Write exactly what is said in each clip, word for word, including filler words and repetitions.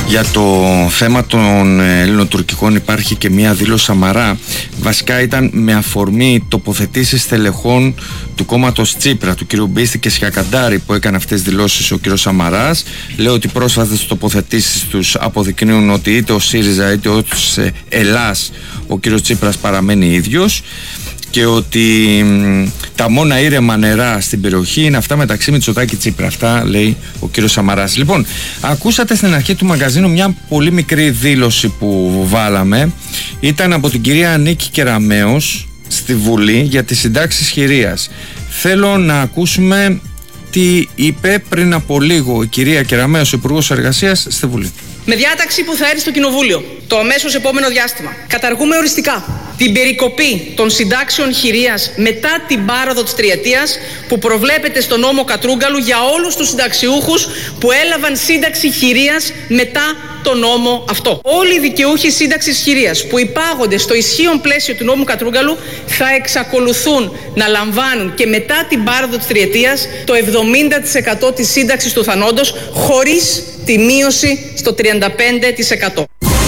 Για το θέμα των ελληνοτουρκικών υπάρχει και μία δήλωση Σαμαρά. Βασικά ήταν με αφορμή τοποθετήσεις στελεχών του κόμματος Τσίπρα, του κ. Μπίστη και Σιακαντάρη, που έκανε αυτές τις δηλώσεις ο κ. Σαμαράς. Λέω ότι πρόσφατες τοποθετήσεις τους αποδεικνύουν ότι είτε ο ΣΥΡΙΖΑ είτε ο Ελλάς ο κ. Τσίπρας παραμένει ίδιος, και ότι μ, τα μόνα ήρεμα νερά στην περιοχή είναι αυτά μεταξύ Μητσοτάκη και Τσίπρα. Αυτά λέει ο κύριος Σαμαράς. Λοιπόν, ακούσατε στην αρχή του μαγαζίνου μια πολύ μικρή δήλωση που βάλαμε. Ήταν από την κυρία Νίκη Κεραμέως στη Βουλή για τις συντάξεις χειρίας. Θέλω να ακούσουμε τι είπε πριν από λίγο η κυρία Κεραμέως, Υπουργός Εργασίας, στη Βουλή. Με διάταξη που θα έρθει στο Κοινοβούλιο το αμέσως επόμενο διάστημα, καταργούμε οριστικά την περικοπή των συντάξεων χειρίας μετά την πάροδο της τριετίας που προβλέπεται στο νόμο Κατρούγκαλου για όλους τους συνταξιούχους που έλαβαν σύνταξη χειρίας μετά το νόμο αυτό. Όλοι οι δικαιούχοι σύνταξης χειρίας που υπάγονται στο ισχύον πλαίσιο του νόμου Κατρούγκαλου θα εξακολουθούν να λαμβάνουν και μετά την πάροδο της τριετίας το εβδομήντα τοις εκατό της σύνταξης του θανόντος, χωρίς τη μείωση στο τριάντα πέντε τοις εκατό.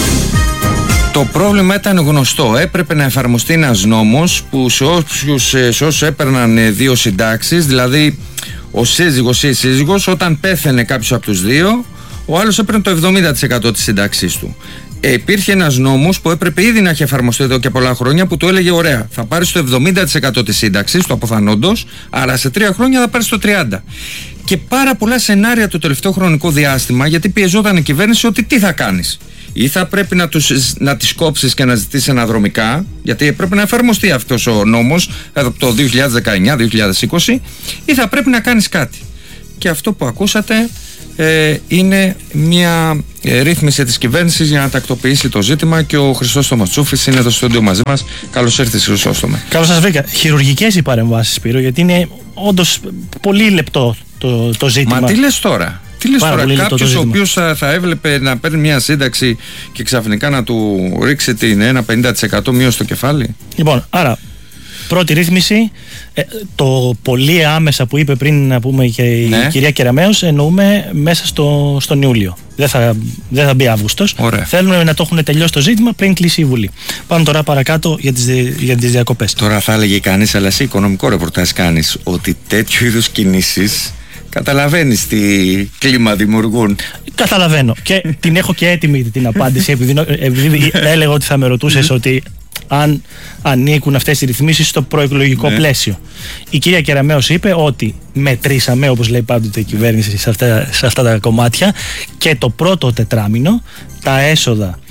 Το πρόβλημα ήταν γνωστό. Έπρεπε να εφαρμοστεί ένας νόμος που σε όσους, σε όσους έπαιρναν δύο συντάξεις, δηλαδή ο σύζυγος ή η σύζυγος, όταν πέθαινε κάποιος από τους δύο, ο άλλος έπαιρνε το εβδομήντα τοις εκατό της σύνταξής του. Ε, υπήρχε ένας νόμος που έπρεπε ήδη να έχει εφαρμοστεί εδώ και πολλά χρόνια, που του έλεγε: ωραία, θα πάρεις το εβδομήντα τοις εκατό της σύνταξης, του αποθανόντος, αλλά σε τρία χρόνια θα πάρεις το τριάντα τοις εκατό. Και πάρα πολλά σενάρια το τελευταίο χρονικό διάστημα, γιατί πιεζόταν η κυβέρνηση ότι τι θα κάνεις. Ή θα πρέπει να, τους, να τις κόψεις και να ζητήσεις αναδρομικά, γιατί πρέπει να εφαρμοστεί αυτός ο νόμος από το δύο χιλιάδες δεκαεννιά δύο χιλιάδες είκοσι, ή θα πρέπει να κάνεις κάτι. Και αυτό που ακούσατε ε, είναι μια ε, ρύθμιση της κυβέρνησης για να τακτοποιήσει το ζήτημα, και ο Χρυσόστομος Τσούφης είναι εδώ στο στούντιο μαζί μας. Καλώς ήρθες, Χρυσόστομε. Καλώς σας βρήκα. Χειρουργικές οι παρεμβάσεις, Σπύρο, γιατί είναι όντως πολύ λεπτό το, το ζήτημα. Μα τι λες τώρα? Τι λες τώρα, κάποιος ο οποίος θα, θα έβλεπε να παίρνει μια σύνταξη και ξαφνικά να του ρίξει την ένα πενήντα τοις εκατό μείωση στο κεφάλι? Λοιπόν, άρα, πρώτη ρύθμιση, ε, το πολύ άμεσα που είπε πριν να πούμε και η ναι. κυρία Κεραμέως, εννοούμε μέσα στο, στον Ιούλιο. Δεν θα, δεν θα μπει Αύγουστος. Ωραία. Θέλουμε να το έχουν τελειώσει το ζήτημα πριν κλείσει η Βουλή. Πάμε τώρα παρακάτω για τις, για τις διακοπές. Τώρα θα έλεγε κανείς, αλλά εσύ οικονομικό ρεπορτάζ κάνεις, ότι τέτοιου είδους κινήσεις, καταλαβαίνεις τι κλίμα δημιουργούν. Καταλαβαίνω. Και την έχω και έτοιμη την απάντηση, επειδή, επειδή έλεγα ότι θα με ρωτούσες ότι αν ανήκουν αυτές οι ρυθμίσεις στο προεκλογικό ναι. πλαίσιο. Η κυρία Κεραμέως είπε ότι μετρήσαμε, όπως λέει πάντοτε η κυβέρνηση, σε αυτά, σε αυτά τα κομμάτια, και το πρώτο τετράμινο τα έσοδα,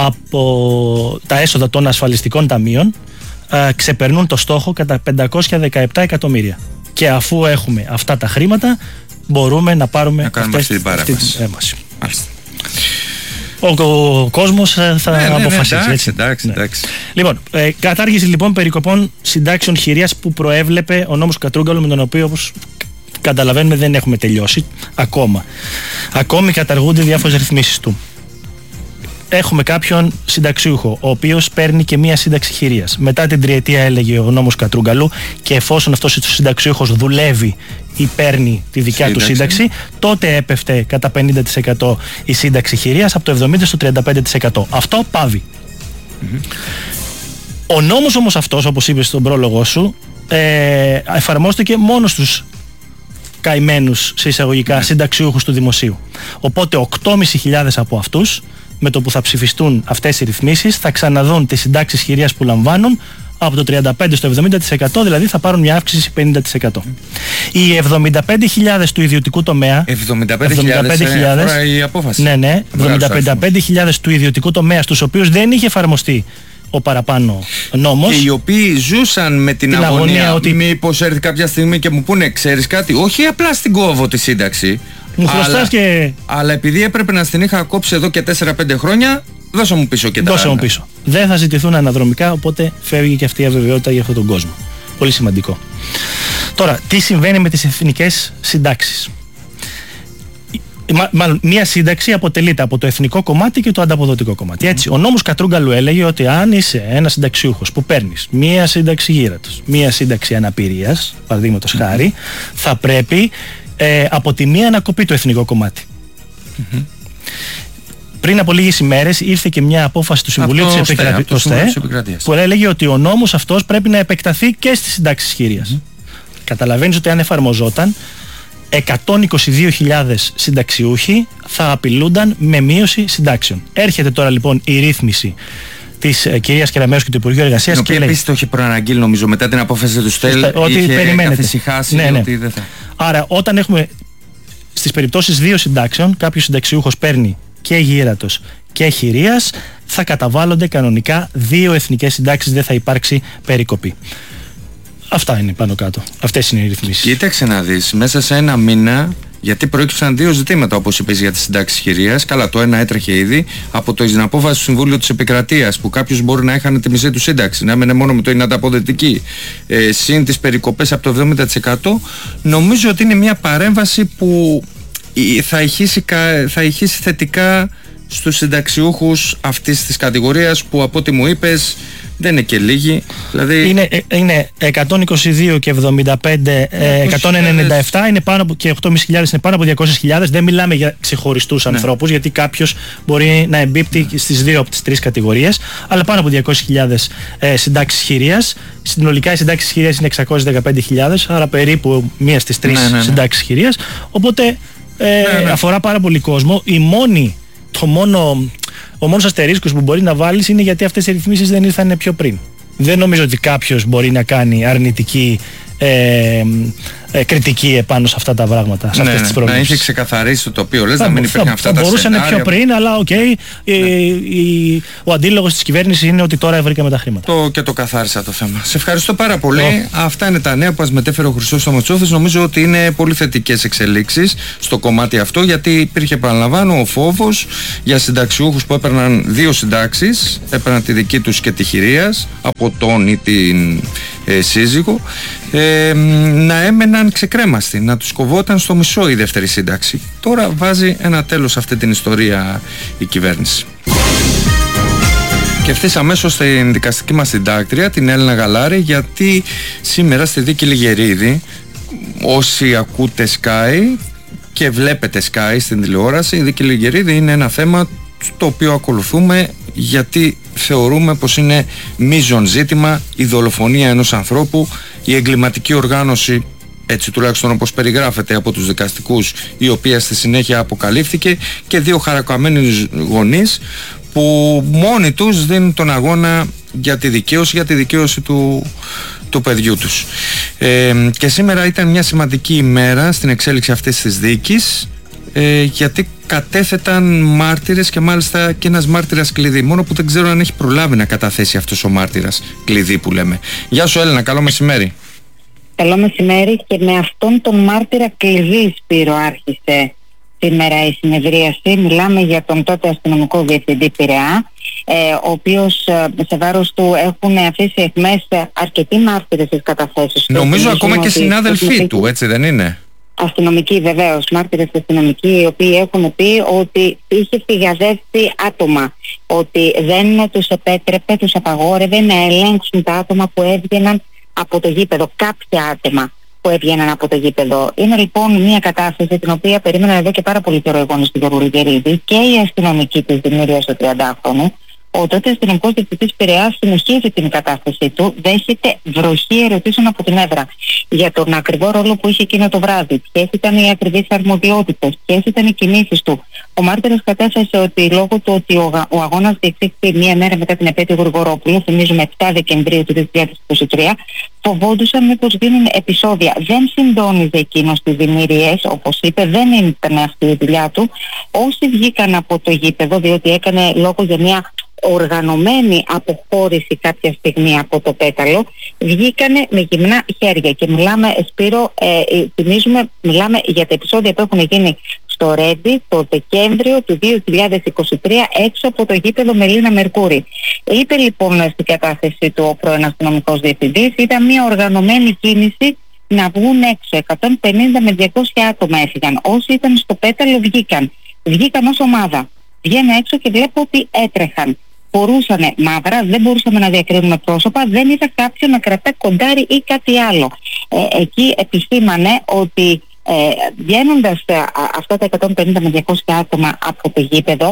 από, τα έσοδα των ασφαλιστικών ταμείων α, ξεπερνούν το στόχο κατά πεντακόσια δεκαεπτά εκατομμύρια. Και αφού έχουμε αυτά τα χρήματα, μπορούμε να πάρουμε να κάνουμε αυτή την παρέμβαση. Ο, ο κόσμος θα ναι, αποφασίσει. Ναι, ναι, έτσι. Εντάξει, ναι. εντάξει. Λοιπόν, ε, κατάργηση λοιπόν περικοπών συντάξεων χειρίας που προέβλεπε ο νόμος Κατρούγκαλου, με τον οποίο, όπως καταλαβαίνουμε, δεν έχουμε τελειώσει ακόμα. Ακόμη καταργούνται διάφορες ρυθμίσεις του. Έχουμε κάποιον συνταξιούχο, ο οποίος παίρνει και μία σύνταξη χειρίας. Μετά την τριετία, έλεγε ο νόμος Κατρούγκαλου, και εφόσον αυτός ο συνταξιούχος δουλεύει ή παίρνει τη δικιά σύνταξη. του σύνταξη, τότε έπεφτε κατά πενήντα τοις εκατό η σύνταξη χειρίας, από το εβδομήντα τοις εκατό στο τριάντα πέντε τοις εκατό. Αυτό πάβει. Mm-hmm. Ο νόμος όμως αυτός, όπως είπες στον πρόλογο σου, ε, εφαρμόστηκε μόνο στους καημένους, σε εισαγωγικά, mm-hmm. συνταξιούχους του δημοσίου. Οπότε οκτώ χιλιάδες πεντακόσιοι από αυτούς, με το που θα ψηφιστούν αυτές οι ρυθμίσεις, θα ξαναδούν τις συντάξεις χειρίας που λαμβάνουν από το τριάντα πέντε τοις εκατό στο εβδομήντα τοις εκατό, δηλαδή θα πάρουν μια αύξηση πενήντα τοις εκατό. Οι εβδομήντα πέντε χιλιάδες του ιδιωτικού τομέα. εβδομήντα πέντε χιλιάδες ε, η απόφαση. Ναι, ναι. εβδομήντα πέντε χιλιάδες του ιδιωτικού τομέα, στους οποίους δεν είχε εφαρμοστεί ο παραπάνω νόμος. Και οι οποίοι ζούσαν με την, την αγωνία, αγωνία ότι μήπως έρθει κάποια στιγμή και μου πούνε, ξέρεις κάτι, όχι απλά στην κόβω τη σύνταξη. Μου χρωστάς και. Αλλά επειδή έπρεπε να την είχα κόψει εδώ και τέσσερα πέντε χρόνια, δώσε μου πίσω και τα Δώσε μου πίσω. Δεν θα ζητηθούν αναδρομικά, οπότε φεύγει και αυτή η αβεβαιότητα για αυτόν τον κόσμο. Πολύ σημαντικό. Τώρα, τι συμβαίνει με τις εθνικές συντάξεις? Μάλλον, μία σύνταξη αποτελείται από το εθνικό κομμάτι και το ανταποδοτικό κομμάτι. Έτσι, ο νόμος Κατρούγκαλου έλεγε ότι αν είσαι ένας συνταξιούχος που παίρνεις μία σύνταξη γύρατος, μία σύνταξη αναπηρίας, παραδείγματος mm-hmm. χάρη, θα πρέπει ε, από τη μία να κοπεί το εθνικό κομμάτι. Mm-hmm. πριν από λίγες ημέρες ήρθε και μια απόφαση του Συμβουλίου της Επικρατείας που έλεγε ότι ο νόμος αυτός πρέπει να επεκταθεί και στις συντάξεις χειρίας. Mm-hmm. Καταλαβαίνεις ότι αν εφαρμοζόταν, εκατόν είκοσι δύο χιλιάδες συνταξιούχοι θα απειλούνταν με μείωση συντάξεων. Έρχεται τώρα λοιπόν η ρύθμιση της ε, κυρίας Κεραμέως και του Υπουργείου Εργασίας. Και επίσης το είχε προαναγγείλει, νομίζω, μετά την απόφαση του ΣΤΕΛ. Ότι περιμένετε. Καθησυχάσει ναι, ναι. ότι δεν θα. Άρα, όταν έχουμε στις περιπτώσεις δύο συντάξεων, κάποιος συνταξιούχος παίρνει και γύρατος και χειρίας, θα καταβάλλονται κανονικά δύο εθνικές συντάξεις, δεν θα υπάρξει περικοπή. Αυτά είναι πάνω κάτω. Αυτές είναι οι ρυθμίσεις. Κοίταξε να δεις, μέσα σε ένα μήνα, γιατί προέκυψαν δύο ζητήματα όπως είπες για τις συντάξεις χειρίας. Καλά, το ένα έτρεχε ήδη από το την απόφαση του Συμβούλου της Επικρατείας που κάποιος μπορεί να έχανε τη μισή του σύνταξη, να έμενε μόνο με το είναι ανταποδοτική, ε, συν τις περικοπές από το εβδομήντα τοις εκατό. Νομίζω ότι είναι μια παρέμβαση που θα ηχήσει, θα ηχήσει θετικά στους συνταξιούχους αυτής της κατηγορίας που από ό,τι μου είπες δεν είναι και λίγοι. Δηλαδή... Είναι, είναι εκατόν είκοσι δύο και εβδομήντα πέντε, εκατόν ενενήντα επτά είναι πάνω από, και οκτώ χιλιάδες πεντακόσιες είναι πάνω από διακόσιες χιλιάδες. Δεν μιλάμε για ξεχωριστούς ναι. ανθρώπους, γιατί κάποιος μπορεί να εμπίπτει στις δύο από τις τρεις κατηγορίες, αλλά πάνω από διακόσιες χιλιάδες ε, συντάξεις χειρίας. Συνολικά οι συντάξεις χειρίας είναι εξακόσιες δεκαπέντε χιλιάδες, άρα περίπου μία στις τρεις ναι, ναι, ναι. συντάξεις χειρίας. Οπότε ε, ναι, ναι. αφορά πάρα πολύ κόσμο. Η μόνη, το μόνο... Ο μόνος αστερίσκος που μπορεί να βάλεις είναι γιατί αυτές οι ρυθμίσεις δεν ήρθαν πιο πριν. Δεν νομίζω ότι κάποιος μπορεί να κάνει αρνητική ε, ε, κριτική επάνω σε αυτά τα πράγματα, σε ναι, αυτές τις προβλέψεις. Να είχε ξεκαθαρίσει το τοπίο, λες, να μην υπήρχαν αυτά τα μπορούσαν σενάρια. πιο πριν, αλλά οκ, okay, ναι. ε, ε, ο αντίλογος της κυβέρνησης είναι ότι τώρα βρήκαμε τα χρήματα. Το, και το καθάρισα το θέμα. Σε ευχαριστώ πάρα πολύ. Oh. Αυτά είναι τα νέα που μας μετέφερε ο Χρυσός Σταματσόφης. Νομίζω ότι είναι πολύ θετικές εξελίξεις στο κομμάτι αυτό, γιατί υπήρχε, επαναλαμβάνω, ο φόβος για συνταξιούχους που έπαιρναν δύο συντάξεις, έπαιρναν τη δική τους και τη χειρίας από τον ή την ε, σύζυγο, ε, να έμεναν ξεκρέμαστοι, να τους κοβόταν στο μισό η δεύτερη σύνταξη. Τώρα βάζει ένα τέλος σε αυτή την ιστορία η κυβέρνηση. Και ευθύς αμέσως στην δικαστική μας συντάκτρια, την Έλληνα Γαλάρη, γιατί σήμερα στη δίκη Λιγερίδη, όσοι ακούτε Sky και βλέπετε Sky στην τηλεόραση, η δίκη Λιγερίδη είναι ένα θέμα το οποίο ακολουθούμε, γιατί θεωρούμε πως είναι μείζον ζήτημα η δολοφονία ενός ανθρώπου, η εγκληματική οργάνωση, έτσι τουλάχιστον όπως περιγράφεται από τους δικαστικούς, η οποία στη συνέχεια αποκαλύφθηκε, και δύο χαρακωμένοι γονείς που μόνοι τους δίνουν τον αγώνα για τη δικαίωση, για τη δικαίωση του, του παιδιού τους. Ε, και σήμερα ήταν μια σημαντική ημέρα στην εξέλιξη αυτής της δίκης, ε, γιατί κατέθεταν μάρτυρες και μάλιστα και ένας μάρτυρας κλειδί, μόνο που δεν ξέρω αν έχει προλάβει να καταθέσει αυτός ο μάρτυρας κλειδί που λέμε. Γεια σου Έλληνα, καλό μεσημέρι. Καλό μεσημέρι, και με αυτόν τον μάρτυρα κλειδί, Σπύρο, άρχισε σήμερα η συνεδρίαση. Μιλάμε για τον τότε αστυνομικό διευθυντή Πειραιά, ε, ο οποίος ε, σε βάρος του έχουν αφήσει εχμές αρκετοί μάρτυρες στις καταθέσεις του. Νομίζω ακόμα και συνάδελφοί του, έτσι δεν είναι? Αστυνομικοί, βεβαίως, μάρτυρες αστυνομικοί, οι οποίοι έχουν πει ότι είχε φυγαδεύσει άτομα, ότι δεν τους επέτρεπε, τους απαγόρευε να ελέγξουν τα άτομα που έβγαιναν από το γήπεδο, κάποια άτομα που έβγαιναν από το γήπεδο. Είναι λοιπόν μια κατάσταση την οποία περίμεναν εδώ και πάρα πολύ καιρό οι γονείς του Γιώργου Λιγερίδη και οι αστυνομικοί της Δημήτριας του τριαντάχρονου. Ο τότε αστυνομικός διευθυντής Πειραιάς συνεχίζει την κατάστασή του, δέχεται βροχή ερωτήσεων από την έδρα για τον ακριβό ρόλο που είχε εκείνο το βράδυ, ποιες ήταν οι ακριβείς αρμοδιότητες, ποιες ήταν οι κινήσεις του. Ο μάρτυρας κατέθεσε ότι λόγω του ότι ο, ο αγώνας διεξήχθη μία μέρα μετά την επέτειο Γρηγορόπουλου, θυμίζουμε επτά Δεκεμβρίου του δύο χιλιάδες είκοσι τρία, φοβόντουσαν μήπως γίνουν επεισόδια. Δεν συντόνιζε εκείνος τις δημιουργίες, όπως είπε, δεν ήταν αυτή η δουλειά του. Όσοι βγήκαν από το γήπεδο, διότι έκανε λόγο για μια οργανωμένη αποχώρηση κάποια στιγμή από το πέταλο, βγήκανε με γυμνά χέρια. Και μιλάμε, Σπύρο, ε, θυμίζουμε, μιλάμε για τα επεισόδια που έχουν γίνει στο Ρέντι το Δεκέμβριο του δύο χιλιάδες είκοσι τρία έξω από το γήπεδο Μελίνα Μερκούρη. Είπε λοιπόν στην κατάθεση του ο πρώην αστυνομικός διευθυντής, ήταν μια οργανωμένη κίνηση να βγουν έξω. εκατόν πενήντα με διακόσια άτομα έφυγαν. Όσοι ήταν στο πέταλο βγήκαν. Βγήκαν ως ομάδα. Βγαίνω έξω και βλέπω ότι έτρεχαν. Φορούσανε μαύρα, δεν μπορούσαμε να διακρίνουμε πρόσωπα, δεν είδα κάποιον να κρατά κοντάρι ή κάτι άλλο. Ε, εκεί επισήμανε ότι ε, βγαίνοντας ε, αυτά τα εκατόν πενήντα με διακόσια άτομα από το γήπεδο,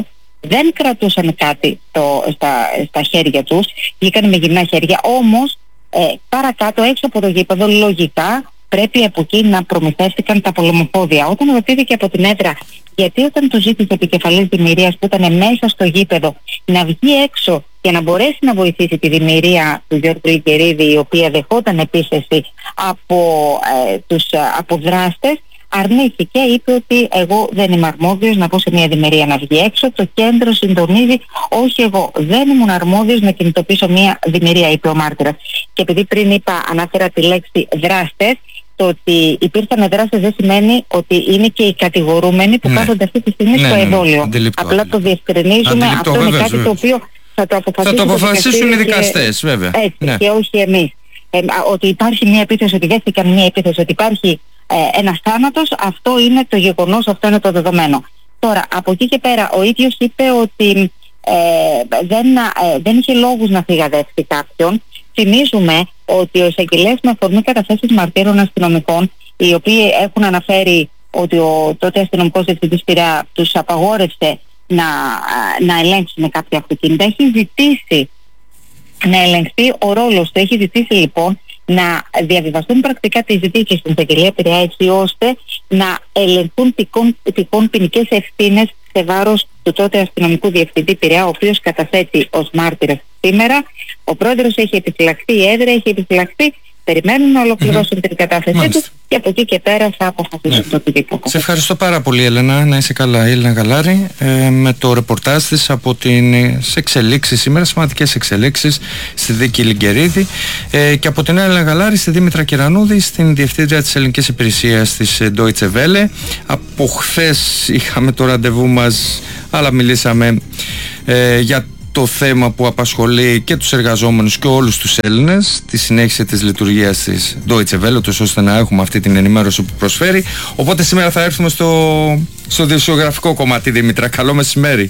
δεν κρατούσαν κάτι το, στα, στα χέρια τους, βγήκαν με γυμνά χέρια, όμως ε, παρακάτω έξω από το γήπεδο λογικά πρέπει από εκεί να προμηθεύτηκαν τα πολεμοφόδια. Όταν ρωτήθηκε από την έδρα γιατί όταν του ζήτησε επικεφαλής δημιουργίας που ήταν μέσα στο γήπεδο να βγει έξω και να μπορέσει να βοηθήσει τη δημιουργία του Γιώργου Λικερίδη, η οποία δεχόταν επίθεση από ε, τους αποδράστες, αρνήθηκε, είπε ότι εγώ δεν είμαι αρμόδιος να πω σε μια δημιουργία να βγει έξω, το κέντρο συντονίζει, όχι εγώ δεν ήμουν αρμόδιος να κινητοποιήσω μια δημιουργία, είπε ο μάρτυρας. Και επειδή πριν είπα, ανάφερα τη λέξη δράστες, το ότι υπήρχαν δράστες δεν σημαίνει ότι είναι και οι κατηγορούμενοι που ναι. κάθονται αυτή τη στιγμή ναι, στο εδόλιο. Ναι, ναι, Απλά αντιληπτό. Το διευκρινίζουμε, αυτό βεβαίως, είναι κάτι βεβαίως. Το οποίο θα το αποφασίσουν, θα το αποφασίσουν οι δικαστές, και, βέβαια. Έτσι, ναι. και όχι εμείς. Ε, ότι υπάρχει μια επίθεση, ότι δέχτηκαν μια επίθεση, ότι υπάρχει ε, ένας θάνατος, αυτό είναι το γεγονός, αυτό είναι το δεδομένο. Τώρα, από εκεί και πέρα, ο ίδιος είπε ότι ε, δεν, ε, δεν είχε λόγους να φυγαδεύσει κάποιον. Θυμίζουμε ότι ο εισαγγελέας με αφορμή καταθέσεις μαρτύρων αστυνομικών, οι οποίοι έχουν αναφέρει ότι ο τότε αστυνομικός διευθυντής Πειραιά τους απαγόρευσε να, να ελέγξουν κάποια αυτοκίνητα, έχει ζητήσει να ελεγχθεί ο ρόλος του. Έχει ζητήσει λοιπόν να διαβιβαστούν πρακτικά τις ζητήσεις στην εισαγγελία Πειραιά, έτσι ώστε να ελεγχθούν τυχόν, τυχόν ποινικές ευθύνες σε βάρος του τότε αστυνομικού διευθυντή Πειραιά, ο οποίος καταθέτει ως μάρτυρας σήμερα. Ο πρόεδρος έχει επιφυλαχθεί, η έδρα έχει επιφυλαχθεί. Περιμένουν να ολοκληρώσουν mm-hmm. την κατάθεσή τους και από εκεί και πέρα θα αποφασίσουν yeah. το οτιδήποτε. Σε ευχαριστώ πάρα πολύ, Έλενα. Να είσαι καλά, η Έλληνα Γαλάρη, ε, με το ρεπορτάζ της από τις εξελίξεις σήμερα, σημαντικές εξελίξεις στη δίκη Λιγκερίδη, ε, και από την Έλληνα Γαλάρη στη Δήμητρα Κερανούδη, στην Διευθύντρια της Ελληνικής Υπηρεσίας της Deutsche Welle. Από χθες είχαμε το ραντεβού μας, αλλά μιλήσαμε ε, για το θέμα που απασχολεί και τους εργαζόμενους και όλους τους Έλληνες, τη συνέχιση της λειτουργίας της Deutsche Welle, τόσο ώστε να έχουμε αυτή την ενημέρωση που προσφέρει. Οπότε σήμερα θα έρθουμε στο, στο δημοσιογραφικό κομμάτι, Δήμητρα. Καλό μεσημέρι.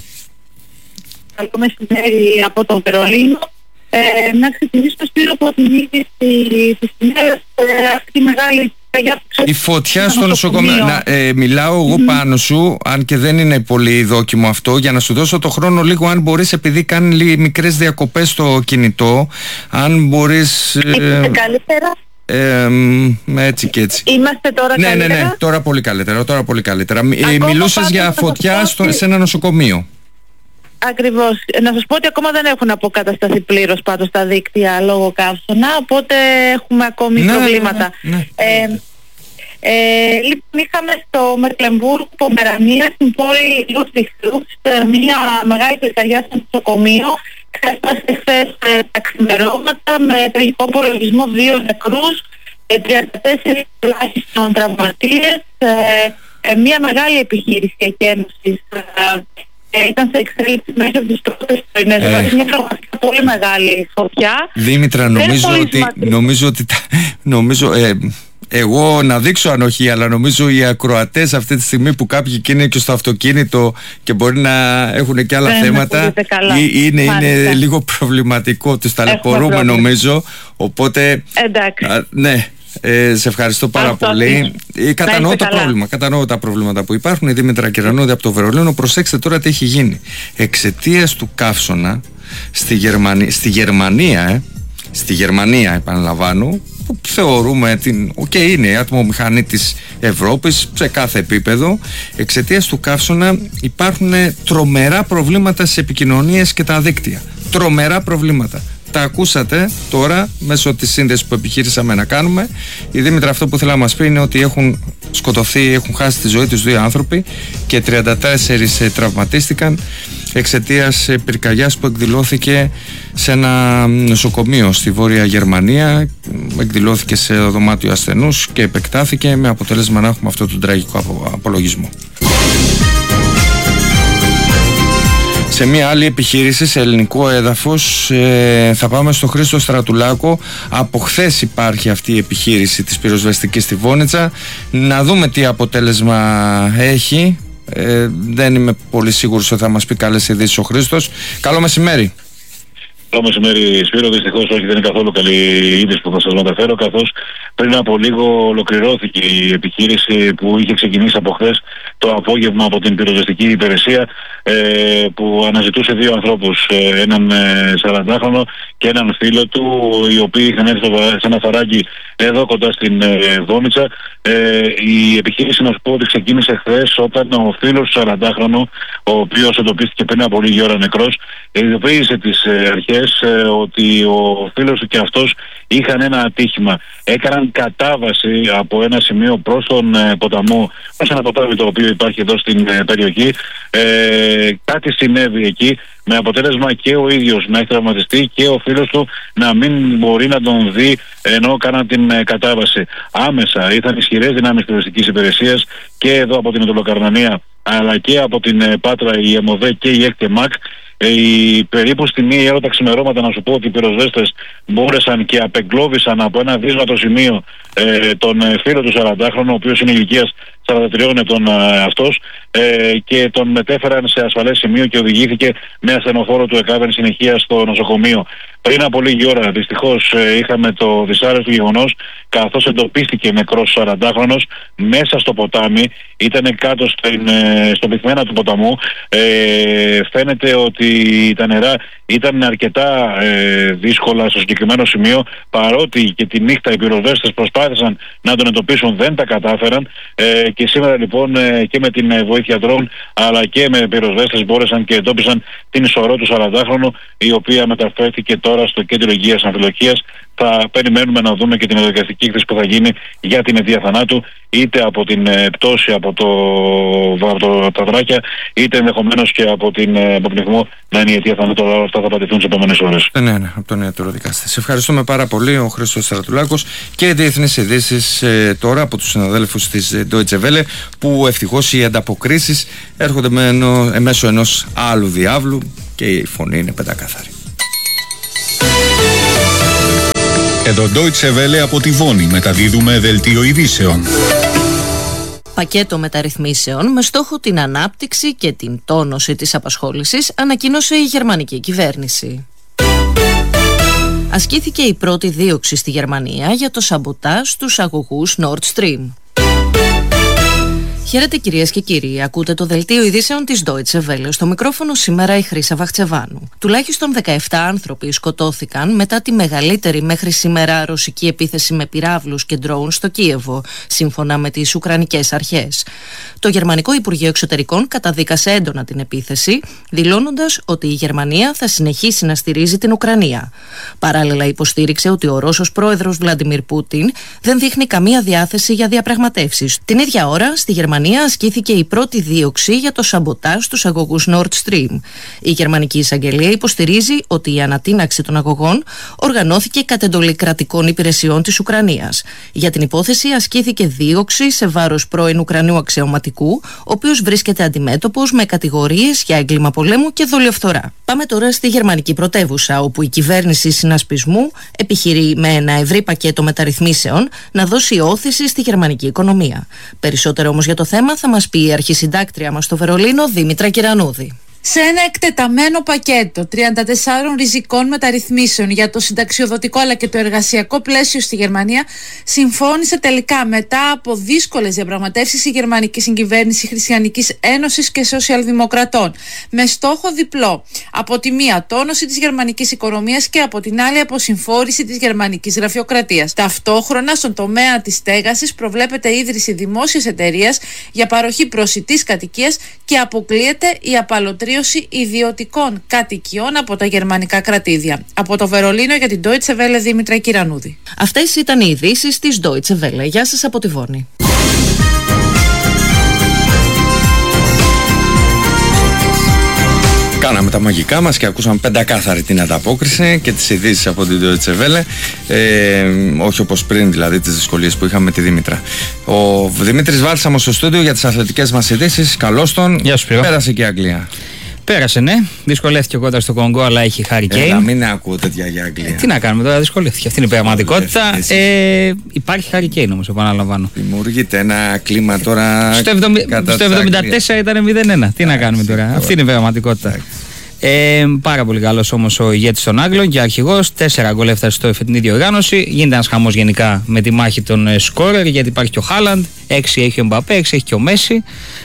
Καλό μεσημέρι από το Βερολίνο. Ε, να ξεκινήσω Σπύρο από την είδηση της ημέρας, αυτή τη μεγάλη η φωτιά στο νοσοκομείο. Να, ε, μιλάω εγώ mm. πάνω σου, αν και δεν είναι πολύ δόκιμο αυτό, για να σου δώσω το χρόνο λίγο, αν μπορείς, επειδή κάνει μικρές διακοπές στο κινητό, αν μπορείς... Ε, καλύτερα. Ε, έτσι και έτσι. Είμαστε τώρα ναι, καλύτερα. Ναι, ναι, τώρα πολύ καλύτερα. Τώρα πολύ καλύτερα. Ε, μιλούσες για φωτιά στο, σε ένα νοσοκομείο. Ακριβώς. Να σας πω ότι ακόμα δεν έχουν αποκατασταθεί πλήρως πάντως τα δίκτυα λόγω καύσωνα, οπότε έχουμε ακόμη ναι, προβλήματα. Ναι, ναι. Ε, ε, λοιπόν, είχαμε στο Μεκλεμβούργο, Πομερανία, στην πόλη Λούτβιχτρουξ, μια μεγάλη πυρκαγιά στο νοσοκομείο. Ξέσπασε χθες ε, τα ξημερώματα με τραγικό απολογισμό δύο νεκρούς, ε, τριάντα τέσσερις τουλάχιστον τραυματίες, ε, ε, μια μεγάλη επιχείρηση εκένωσης. Ε, Ε, ήταν σε εξέλιξη μέσα από τις πρώτες πρωινές ώρες. Μια πραγματικά πολύ μεγάλη φωτιά. Δήμητρα, νομίζω ότι, νομίζω ότι νομίζω, ε, εγώ να δείξω ανοχή, αλλά νομίζω οι ακροατές αυτή τη στιγμή που κάποιοι είναι και στο αυτοκίνητο και μπορεί να έχουν και άλλα δεν θέματα, είναι, είναι λίγο προβληματικό, τους ταλαιπωρούμε νομίζω, οπότε α, ναι. Ε, σε ευχαριστώ πάρα Αυτό πολύ. Ε, κατανοώ το πρόβλημα, κατανοώ τα προβλήματα που υπάρχουν. Η Δήμητρα Κερανούδη από το Βερολίνο. Προσέξτε τώρα τι έχει γίνει. Εξαιτίας του καύσωνα στη, Γερμανία, στη Γερμανία, ε, στη Γερμανία επαναλαμβάνω, που θεωρούμε την, okay, είναι η ατμομηχανή της Ευρώπης σε κάθε επίπεδο, εξαιτίας του καύσωνα υπάρχουν τρομερά προβλήματα στις επικοινωνίες και τα δίκτυα. Τρομερά προβλήματα. Τα ακούσατε τώρα μέσω της σύνδεσης που επιχείρησαμε να κάνουμε. Η Δήμητρα αυτό που θέλει να μας πει είναι ότι έχουν σκοτωθεί, έχουν χάσει τη ζωή τους δύο άνθρωποι και τριάντα τέσσερις τραυματίστηκαν εξαιτίας πυρκαγιάς που εκδηλώθηκε σε ένα νοσοκομείο στη Βόρεια Γερμανία. Εκδηλώθηκε σε δωμάτιο ασθενούς και επεκτάθηκε, με αποτέλεσμα να έχουμε αυτό τον τραγικό απολογισμό. Σε μια άλλη επιχείρηση, σε ελληνικό έδαφος, ε, θα πάμε στο Χρήστο Στρατουλάκο. Από χθες υπάρχει αυτή η επιχείρηση της πυροσβεστικής στη Βόνιτσα. Να δούμε τι αποτέλεσμα έχει. Ε, δεν είμαι πολύ σίγουρος ότι θα μας πει καλές ειδήσεις ο Χρήστος. Καλό μεσημέρι. Καλό μεσημέρι, Σπύρο. Δυστυχώς όχι, δεν είναι καθόλου καλή είδηση που θα σας μεταφέρω, καθώς πριν από λίγο ολοκληρώθηκε η επιχείρηση που είχε ξεκινήσει από χθες το απόγευμα από την πυροσβεστική υπηρεσία, ε, που αναζητούσε δύο ανθρώπους, ε, έναν ε, σαραντάχρονο και έναν φίλο του, οι οποίοι είχαν έρθει σε ένα φαράγγι εδώ κοντά στην ε, Δόμητσα. Ε, η επιχείρηση, να σου πω ότι ξεκίνησε χθες όταν ο φίλος του σαραντάχρονου, ο οποίος εντοπίστηκε πριν από λίγη ώρα νεκρός, ειδοποίησε τις ε, αρχές ε, ότι ο φίλος του και αυτός είχαν ένα ατύχημα. Έκαναν κατάβαση από ένα σημείο προς τον ε, ποταμό, προς ένα ποτάμι το οποίο υπάρχει εδώ στην ε, περιοχή. Ε, κάτι συνέβη εκεί, με αποτέλεσμα και ο ίδιος να έχει τραυματιστεί και ο φίλος του να μην μπορεί να τον δει ενώ κάναν την ε, κατάβαση. Άμεσα ήρθαν ισχυρές δυνάμεις πυροσβεστικής υπηρεσίας και εδώ από την Ετωλοκαρνανία, αλλά και από την ε, Πάτρα, η ΕΜΟΔΕ και η ΕΚΤΕΜΑΚ. Ε, περίπου στη μία ώρα τα ξημερώματα, να σου πω ότι οι πυροσβέστες μπόρεσαν και απεγκλώβησαν από ένα δύσβατο σημείο ε, τον ε, φίλο του σαραντάχρονου, ο οποίος είναι ηλικίας σαράντα τριών ετών ε, αυτός, ε, και τον μετέφεραν σε ασφαλές σημείο και οδηγήθηκε με ασθενοφόρο του ΕΚΑΒ συνεχεία στο νοσοκομείο. Πριν από λίγη ώρα δυστυχώς ε, είχαμε το δυσάρεστο γεγονός, καθώς εντοπίστηκε νεκρός σαραντάχρονος μέσα στο ποτάμι, ήταν κάτω στην, ε, στο πυθμένα του ποταμού. Ε, φαίνεται ότι τα νερά ήταν αρκετά ε, δύσκολα στο συγκεκριμένο σημείο, παρότι και τη νύχτα οι πυροσβέστες προσπάθησαν να τον εντοπίσουν, δεν τα κατάφεραν, ε, και σήμερα λοιπόν ε, και με την ε, βοήθεια ντρόουν αλλά και με πυροσβέστες μπόρεσαν και εντόπισαν την ισορρό του σαραντάχρονου, η οποία μεταφέρθηκε τώρα στο κέντρο υγείας Αμφιλοχίας. Θα περιμένουμε να δούμε και την ιατρική έκθεση που θα γίνει για την αιτία θανάτου, είτε από την ε, πτώση από, το, από το, τα δράκια, είτε ενδεχομένως και από την ε, πνιγμό να είναι η αιτία θανάτου. Όλα αυτά θα απαντηθούν τις επόμενες ώρες. Ναι, ναι, από τον ιατροδικαστή. Σε ευχαριστούμε πάρα πολύ, ο Χρήστος Στρατουλάκος. Και διεθνείς ειδήσεις ε, τώρα από τους συναδέλφους της Deutsche Welle, που ευτυχώς οι ανταποκρίσεις έρχονται με ενό, μέσω ενός άλλου διάβλου και η φωνή είναι πεντακάθαρη. Εδώ Deutsche Welle από τη Βόνη μεταδίδουμε δελτίο ειδήσεων. Πακέτο μεταρρυθμίσεων με στόχο την ανάπτυξη και την τόνωση της απασχόλησης ανακοίνωσε η γερμανική κυβέρνηση. Ασκήθηκε η πρώτη δίωξη στη Γερμανία για το σαμποτάζ στους αγωγούς Nord Stream. Χαίρετε κυρίες και κύριοι, ακούτε το δελτίο ειδήσεων της Deutsche Welle. Στο μικρόφωνο σήμερα η Χρύσα Βαχτσεβάνου. Τουλάχιστον δεκαεπτά άνθρωποι σκοτώθηκαν μετά τη μεγαλύτερη μέχρι σήμερα ρωσική επίθεση με πυράβλους και ντρόουν στο Κίεβο, σύμφωνα με τις Ουκρανικές αρχές. Το Γερμανικό Υπουργείο Εξωτερικών καταδίκασε έντονα την επίθεση, δηλώνοντας ότι η Γερμανία θα συνεχίσει να στηρίζει την Ουκρανία. Παράλληλα υποστήριξε ότι ο Ρώσος πρόεδρος Βλαντιμίρ Πούτιν δεν δείχνει καμία διάθεση για διαπραγματεύσεις. Την ίδια ώρα στη Γερμανία ασκήθηκε η πρώτη δίωξη για το σαμποτάζ στους αγωγούς Nord Stream. Η Γερμανική Εισαγγελία υποστηρίζει ότι η ανατείναξη των αγωγών οργανώθηκε κατ' εντολή κρατικών υπηρεσιών της Ουκρανίας. Για την υπόθεση ασκήθηκε δίωξη σε βάρος πρώην Ουκρανού αξιωματικού, ο οποίος βρίσκεται αντιμέτωπος με κατηγορίες για έγκλημα πολέμου και δολιοφθορά. Πάμε τώρα στη γερμανική πρωτεύουσα, όπου η κυβέρνηση συνασπισμού επιχειρεί με ένα ευρύ πακέτο μεταρρυθμίσεων να δώσει όθηση στη γερμανική οικονομία. Περισσότερο όμως για το θέμα θα μας πει η αρχισυντάκτρια μας στο Βερολίνο, Δήμητρα Κυρανούδη. Σε ένα εκτεταμένο πακέτο τριάντα τεσσάρων ριζικών μεταρρυθμίσεων για το συνταξιοδοτικό αλλά και το εργασιακό πλαίσιο στη Γερμανία, συμφώνησε τελικά μετά από δύσκολες διαπραγματεύσεις η γερμανική συγκυβέρνηση Χριστιανικής Ένωσης και Σοσιαλδημοκρατών, με στόχο διπλό. Από τη μία τόνωση της γερμανικής οικονομίας και από την άλλη αποσυμφόρηση της γερμανικής γραφειοκρατίας. Ταυτόχρονα στον τομέα της στέγασης προβλέπεται η ίδρυση δημόσιας εταιρείας για παροχή προσιτής κατοικίας και αποκλείεται η απαλωτρίωση ιδιωτικών κατοικιών από τα γερμανικά κρατήδια. Από το Βερολίνο για την Deutsche Welle, Δήμητρα Κυρανούδη. Αυτές ήταν οι ειδήσεις της Deutsche Welle. Γεια σας από τη Βόνη. Κάναμε τα μαγικά μας και ακούσαμε πεντακάθαρη την ανταπόκριση και τις ειδήσεις από την Deutsche Welle, ε, όχι όπως πριν δηλαδή τις δυσκολίες που είχαμε με τη Δήμητρα. Ο Δημήτρης Βάλσαμος στο στούντιο για τις αθλητικές μας ειδήσεις. Καλώς τον. Γεια σου, πέρασε και η Αγγλία. Πέρασε, ναι. Δυσκολεύτηκε κοντά στο Κονγκό, αλλά έχει Harry Kane. Να μην ακούω τέτοια για Αγγλία. Ε, τι να κάνουμε τώρα, δυσκολεύτηκε. Αυτή είναι η πραγματικότητα. Ε, υπάρχει Harry Kane όμως, επαναλαμβάνω. Δημιουργείται ένα κλίμα τώρα. Στο εβδομήντα τέσσερα ήταν μηδέν ένα. Τι να κάνουμε τώρα. Αυτή είναι η πραγματικότητα. Ε, πάρα πολύ καλός όμως ο ηγέτης των Άγγλων και αρχηγός. Τέσσερα γκολ έφτασε στο φετινή διοργάνωση. Γίνεται ένας χαμός γενικά με τη μάχη των σκόρερ, γιατί υπάρχει και ο Χάλαντ. Έξι έχει ο Μπαπέ, έξι έχει και ο Μέση.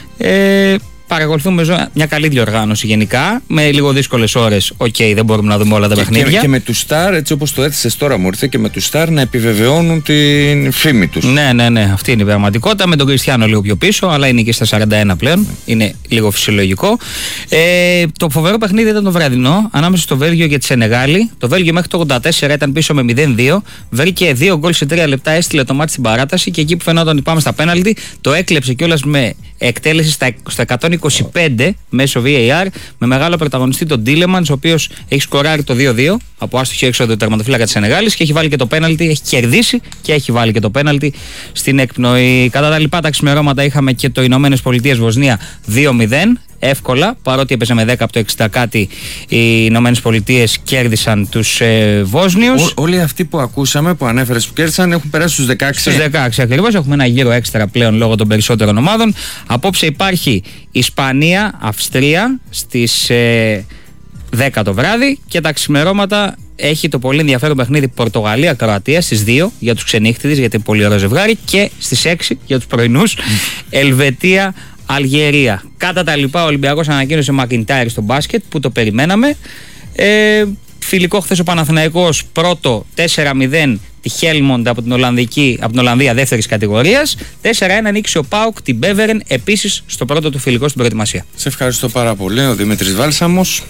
Ε, Παρακολουθούμε μια καλή διοργάνωση γενικά, με λίγο δύσκολες ώρες. Οκ, okay, δεν μπορούμε να δούμε όλα τα και, παιχνίδια. Και, και με τους Σταρ, έτσι όπως το έθεσες τώρα, μου ήρθε, και με τους Σταρ να επιβεβαιώνουν την φήμη τους. Ναι, ναι, ναι, αυτή είναι η πραγματικότητα. Με τον Κριστιάνο λίγο πιο πίσω, αλλά είναι και στα σαράντα ένα πλέον. Είναι λίγο φυσιολογικό. Ε, το φοβερό παιχνίδι ήταν το βραδινό ανάμεσα στο Βέλγιο και τη Σενεγάλη. Το Βέλγιο μέχρι το ογδόντα τέσσερα ήταν πίσω με μηδέν δύο. Βρήκε δύο γκολ σε τρία λεπτά, έστειλε το μάτι στην παράταση και εκεί που φαινόταν ότι πάμε στα πέναλτι, το έκλεψε κιόλας με εκτέλεση στα εκατόν είκοσι πέντε μέσω βι έι αρ, με μεγάλο πρωταγωνιστή τον Τίλεμαντς, ο οποίος έχει σκοράρει το δύο δύο από άστοχη έξοδο του τερματοφύλακα της Σενεγάλης και έχει βάλει και το πέναλτι, έχει κερδίσει και έχει βάλει και το πέναλτι στην εκπνοή. Κατά τα λοιπά τα ξημερώματα είχαμε και το Ηνωμένες Πολιτείες Βοσνία δύο μηδέν. Εύκολα, παρότι έπαιζε με δέκα από το εξήντα κάτι, οι Ηνωμένες Πολιτείες κέρδισαν τους ε, Βόσνιους. Ό, όλοι αυτοί που ακούσαμε, που ανέφερες, που κέρδισαν, έχουν περάσει στους δεκαέξι. Στους δεκαέξι ακριβώς. Έχουμε ένα γύρο έξτρα πλέον λόγω των περισσότερων ομάδων. Απόψε υπάρχει Ισπανία, Αυστρία στις ε, δέκα το βράδυ και τα ξημερώματα έχει το πολύ ενδιαφέρον παιχνίδι Πορτογαλία-Κροατία στις δύο για τους ξενύχτηδες, γιατί είναι πολύ ωραίο ζευγάρι, και στις έξι για τους πρωινούς Ελβετία Αλγερία. Κατά τα λοιπά, ο Ολυμπιακός ανακοίνωσε Μακιντάιρ στο μπάσκετ, που το περιμέναμε. Ε, φιλικό χθες ο Παναθηναϊκός πρώτο τέσσερα μηδέν τη Χέλμοντ από την, Ολλανδική, από την Ολλανδία δεύτερης κατηγορίας. τέσσερα ένα νίκησε ο ΠΑΟΚ την Μπέβερεν επίσης στο πρώτο του φιλικό στην προετοιμασία. Σε ευχαριστώ πάρα πολύ, ο Δημήτρης Βάλσαμος.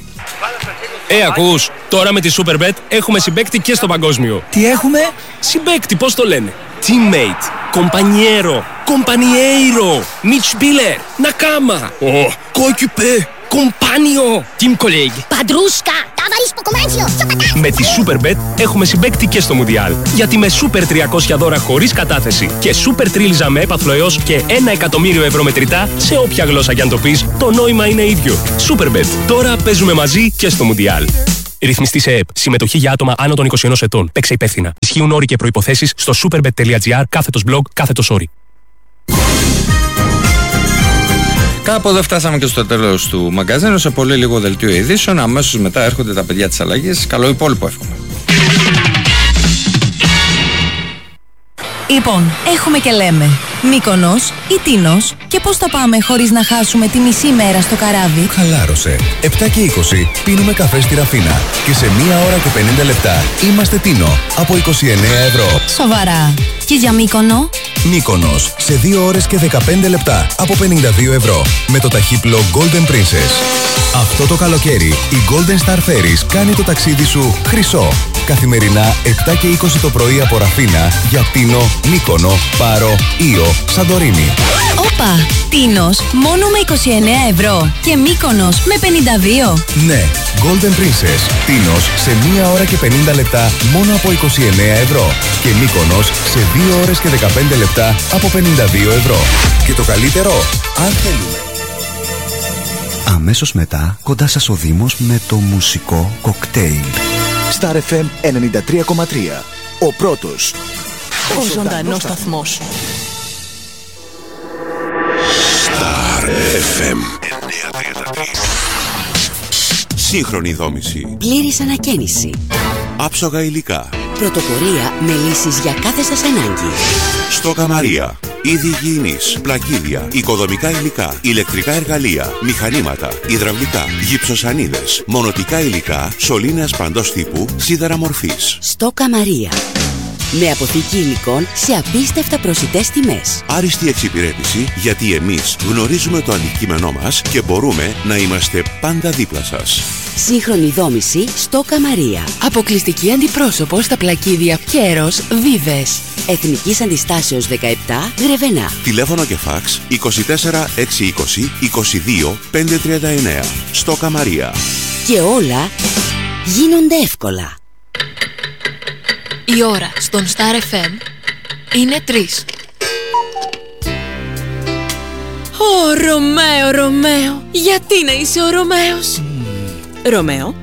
Ε, ακούς, τώρα με τη Superbet έχουμε συμπαίκτη και στο παγκόσμιο. Τι έχουμε? Συμπαίκτη, πώς το λένε? Teammate, compañero, compañeiro, Mitspieler, Nakama, oh, coéquipier, compagno, team colleague, Παντρούσκα, τάβαρις στο κομμάτσιο. Με τη Superbet έχουμε συμπαίκτη και στο Μουντιάλ. Γιατί με Super τριακόσια δώρα χωρίς κατάθεση και Super τρίλιζα με έπαθλο έως και ένα εκατομμύριο ευρώ μετρητά, σε όποια γλώσσα κι αν το πεις, το νόημα είναι ίδιο. Superbet, τώρα παίζουμε μαζί και στο Μουντιάλ. Ρυθμιστή σε ΕΕΠ. Συμμετοχή για άτομα άνω των είκοσι ενός ετών. Παίξε υπεύθυνα. Ισχύουν όροι και προϋποθέσεις στο superbet.gr κάθετος blog κάθετος όροι. Κάπου εδώ φτάσαμε και στο τέλος του μαγκαζίνου. Σε πολύ λίγο δελτίο ειδήσεων. Αμέσως μετά έρχονται τα παιδιά της αλλαγής. Καλό υπόλοιπο εύχομαι. Λοιπόν, έχουμε και λέμε Μύκονος ή Τίνος, και πώς θα πάμε χωρίς να χάσουμε τη μισή μέρα στο καράβι? Χαλάρωσε. επτά και είκοσι πίνουμε καφέ στη Ραφίνα και σε μία ώρα και πενήντα λεπτά είμαστε Τίνο από είκοσι εννέα ευρώ. Σοβαρά? Και για Μύκονο? Μύκονος σε δύο ώρες και δεκαπέντε λεπτά από πενήντα δύο ευρώ με το ταχύπλο Golden Princess. Αυτό το καλοκαίρι η Golden Star Ferries κάνει το ταξίδι σου χρυσό. Καθημερινά επτά και είκοσι το πρωί από Ραφίνα για Τίνο, Μύκονο, Πάρο, Ήο, Σαντορίνη. Όπα! Τίνος μόνο με είκοσι εννέα ευρώ και Μύκονος με πενήντα δύο. Ναι, Golden Princess. Τίνος σε μία ώρα και πενήντα λεπτά μόνο από είκοσι εννέα ευρώ και Μύκονος σε δύο ώρες και δεκαπέντε λεπτά από πενήντα δύο ευρώ. Και το καλύτερο, αν θέλουμε. Αμέσως μετά, κοντά σας ο Δήμος με το μουσικό κοκτέιλ. Star εφ εμ ενενήντα τρία κόμμα τρία. Ο πρώτος. Ο, ο ζωντανός σταθμός. Star εφ εμ σύγχρονη δόμηση. Πλήρης ανακαίνιση. Άψογα υλικά. Πρωτοπορία με λύσεις για κάθε σας ανάγκη. Στόκα Μαρία. Είδη υγιεινής, πλακίδια, οικοδομικά υλικά, ηλεκτρικά εργαλεία, μηχανήματα, υδραυλικά, γυψοσανίδες, μονοτικά υλικά, σωλήνες παντός τύπου, σίδερα μορφής. Στόκα Μαρία. Με αποθήκη υλικών σε απίστευτα προσιτές τιμές. Άριστη εξυπηρέτηση, γιατί εμείς γνωρίζουμε το αντικείμενό μας και μπορούμε να είμαστε πάντα δίπλα σας. Σύγχρονη δόμηση Στόκα Μαρία. Αποκλειστική αντιπρόσωπο στα πλακίδια Κέρος Βίβες. Εθνικής Αντιστάσεως δεκαεπτά, Γρεβενά. Τηλέφωνο και φάξ είκοσι τέσσερα εξακόσια είκοσι είκοσι δύο πεντακόσια τριάντα εννέα. Στόκα Μαρία. Και όλα γίνονται εύκολα. Η ώρα στον Star εφ εμ είναι τρεις. Ω, Ρωμαίο, Ρωμαίο, γιατί να είσαι ο Ρωμαίος? Ρωμαίο.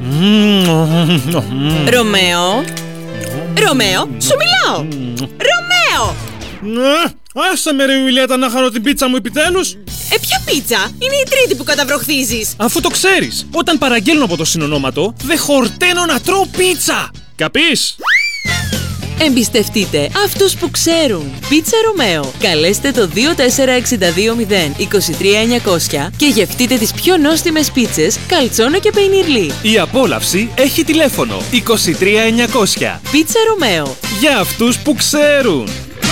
Ρωμαίο. Ρωμαίο, σου μιλάω. Ρωμαίο. Άσε με ρε Ιουλιέτα να χαρώ την πίτσα μου επιτέλους. Ε, ποια πίτσα? Είναι η τρίτη που καταβροχθίζεις. Αφού το ξέρεις, όταν παραγγέλνω από το συνονόματο, δεν χορταίνω να τρώω πίτσα. Καπείς? Εμπιστευτείτε αυτούς που ξέρουν. Πίτσα Ρωμαίο. Καλέστε το δύο τέσσερα έξι δύο μηδέν είκοσι τρία εννιακόσια και γευτείτε τις πιο νόστιμες πίτσες καλτσόνα και πεϊνιρλί. Η απόλαυση έχει τηλέφωνο είκοσι τρία εννιακόσια. Πίτσα Ρωμαίο. Για αυτούς που ξέρουν.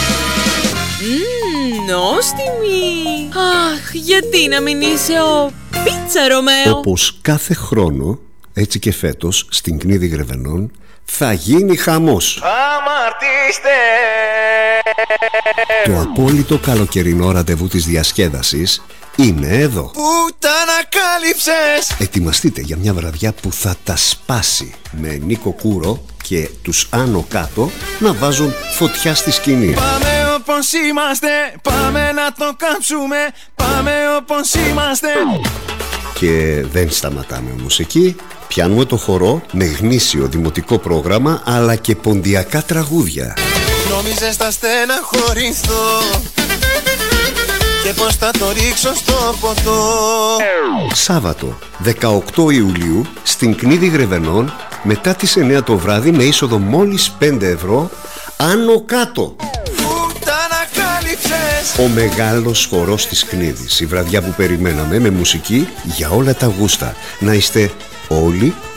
Μμμ, νόστιμη. Αχ, γιατί να μην είσαι ο Πίτσα Ρωμαίο. Όπως κάθε χρόνο, έτσι και φέτος, στην Κνίδη Γρεβενών, θα γίνει χαμός. Αμαρτήστε! Το απόλυτο καλοκαιρινό ραντεβού της διασκέδασης είναι εδώ. Πού τα ανακάλυψες! Ετοιμαστείτε για μια βραδιά που θα τα σπάσει, με Νίκο Κούρο και τους Άνω Κάτω να βάζουν φωτιά στη σκηνή. Πάμε όπως είμαστε, πάμε να το κάψουμε, πάμε όπως είμαστε. Και δεν σταματάμε όμως εκεί. Πιάνουμε το χορό με γνήσιο δημοτικό πρόγραμμα αλλά και ποντιακά τραγούδια. Νόμιζες θα στεναχωρηθώ και πως θα το ρίξω στο ποτό. Σάββατο δεκαοκτώ Ιουλίου στην Κνίδη Γρεβενών μετά τις εννιά το βράδυ με είσοδο μόλις πέντε ευρώ. Άνω Κάτω. Ο μεγάλος χορός της Κνίδης. Η βραδιά που περιμέναμε με μουσική για όλα τα γούστα. Να είστε όλοι